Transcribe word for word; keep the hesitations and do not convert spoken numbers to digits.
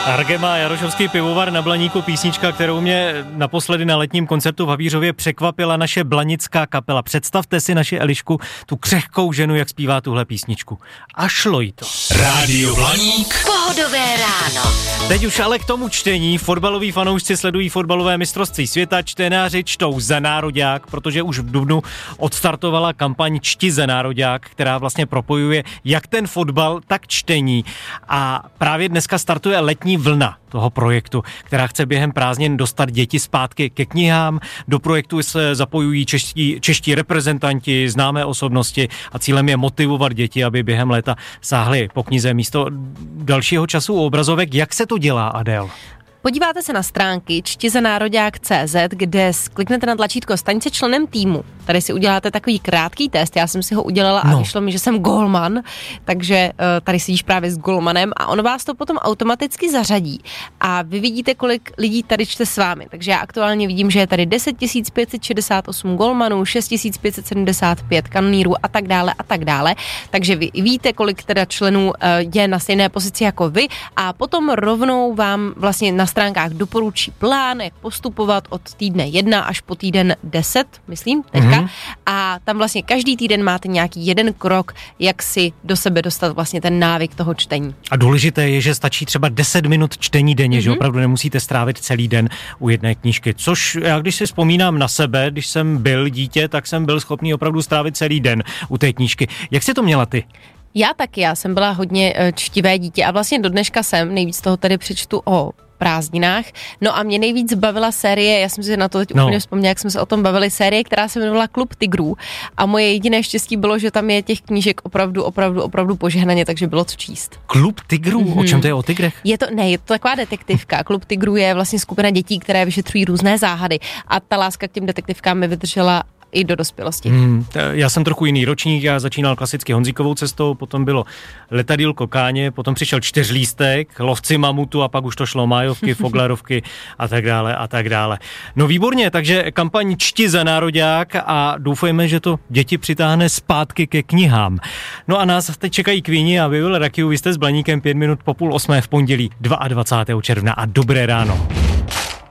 Argema, Jarošovský pivovar na Blaníku, písnička, kterou mě naposledy na letním koncertu v Havířově překvapila naše blanická kapela. Představte si naši Elišku, tu křehkou ženu, jak zpívá tuhle písničku. A šlo jí to. Rádio Blaník. Pohodové ráno. Teď už ale k tomu čtení. Fotbaloví fanoušci sledují fotbalové mistrovství světa, čtenáři čtou za nároďák, protože už v dubnu odstartovala kampaň Čti za nároďák, která vlastně propojuje jak ten fotbal, tak čtení. A právě dneska startuje letní vlna toho projektu, která chce během prázdnin dostat děti zpátky ke knihám. Do projektu se zapojují čeští, čeští reprezentanti, známé osobnosti a cílem je motivovat děti, aby během léta sáhly po knize místo dalšího času u obrazovek. Jak se to dělá, Adél? Podíváte se na stránky čtizanároďák tečka cé zet, kde kliknete na tlačítko Staň se členem týmu. Tady si uděláte takový krátký test, já jsem si ho udělala a no. vyšlo mi, že jsem golman, takže uh, tady sedíš právě s golmanem a on vás to potom automaticky zařadí a vy vidíte, kolik lidí tady čte s vámi. Takže já aktuálně vidím, že je tady deset tisíc pět set šedesát osm golmanů, šest tisíc pět set sedmdesát pět kanonýrů a tak dále a tak dále. Takže vy víte, kolik teda členů uh, je na stejné pozici jako vy a potom rovnou vám vlastně na stránkách doporučí plán, jak postupovat od týdne jedna až po týden deset, myslím, teďka. Mm-hmm. A tam vlastně každý týden máte nějaký jeden krok, jak si do sebe dostat vlastně ten návyk toho čtení. A důležité je, že stačí třeba deset minut čtení denně, mm-hmm. že opravdu nemusíte strávit celý den u jedné knížky. Což já, když si vzpomínám na sebe, když jsem byl dítě, tak jsem byl schopný opravdu strávit celý den u té knížky. Jak jsi to měla ty? Já taky, já jsem byla hodně čtivé dítě a vlastně do dneška jsem, nejvíc toho tady přečtu o prázdninách. No a mě nejvíc bavila série, já jsem si na to teď no. úplně vzpomněla, jak jsme se o tom bavili, série, která se jmenovala Klub tigrů. A moje jediné štěstí bylo, že tam je těch knížek opravdu, opravdu, opravdu požehnaně, takže bylo co číst. Klub tigrů? Mm-hmm. O čem to je, o tigrech? Je to, ne, je to taková detektivka. Klub tigrů je vlastně skupina dětí, které vyšetřují různé záhady. A ta láska k těm detektivkám mi vydržela i do dospělosti. Hmm, já jsem trochu jiný ročník, já začínal klasicky Honzíkovou cestou, potom bylo Letadýlko Káně, potom přišel Čtyřlístek, Lovci mamutu a pak už to šlo Májovky, Foglarovky a tak dále a tak dále. No výborně, takže kampaň Čti za nároďák a doufejme, že to děti přitáhne zpátky ke knihám. No a nás teď čekají Kvíni a vy, Rakiu, vy jste s Blaníkem pět minut po půl osmé v pondělí dvacátého druhého června a dobré ráno.